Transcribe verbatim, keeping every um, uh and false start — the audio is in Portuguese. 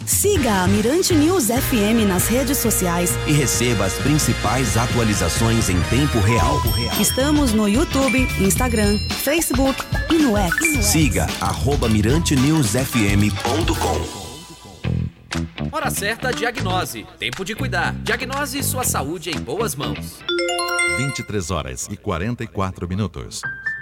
Siga a Mirante News F M nas redes sociais e receba as principais atualizações em tempo real. Estamos no YouTube, Instagram, Facebook e no X. Siga arroba mirante news f m ponto com. Hora certa, diagnose. Tempo de cuidar. Diagnose sua saúde em boas mãos. vinte e três horas e quarenta e quatro minutos.